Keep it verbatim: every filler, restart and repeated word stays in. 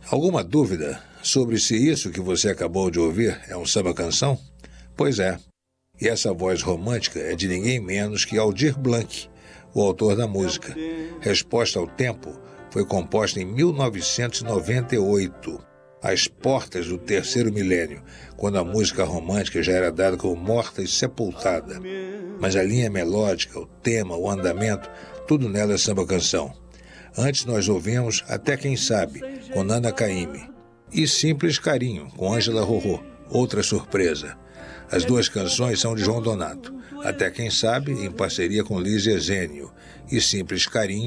Alguma dúvida sobre se isso que você acabou de ouvir é um samba-canção? Pois é. E essa voz romântica é de ninguém menos que Aldir Blanc, o autor da música. Resposta ao Tempo foi composta em mil novecentos e noventa e oito, às portas do terceiro milênio, quando a música romântica já era dada como morta e sepultada. Mas a linha melódica, o tema, o andamento, tudo nela é samba-canção. Antes nós ouvimos Até Quem Sabe, com Nana Caymmi, e Simples Carinho, com Ângela Rorô, outra surpresa. As duas canções são de João Donato. Até Quem Sabe, em parceria com Liz Ezênio, e Simples Carinho,